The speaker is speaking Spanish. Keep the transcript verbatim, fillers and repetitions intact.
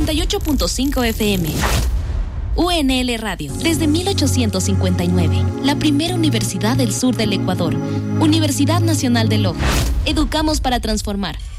noventa y ocho punto cinco F M. U N L Radio, desde mil ochocientos cincuenta y nueve, la primera universidad del sur del Ecuador. Universidad Nacional de Loja. Educamos para transformar.